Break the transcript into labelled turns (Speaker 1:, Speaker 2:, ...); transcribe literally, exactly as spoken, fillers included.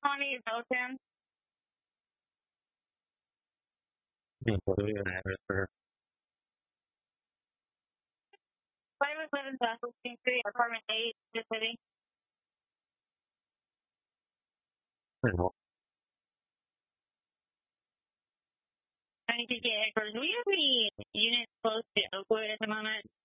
Speaker 1: Connie Belton.
Speaker 2: Yeah, what do we have an address for her?
Speaker 1: five oh seven South sixteenth Street, apartment eight, the city.
Speaker 2: No.
Speaker 1: I need to get headquarters. Do we have any units close to Oakwood at the moment?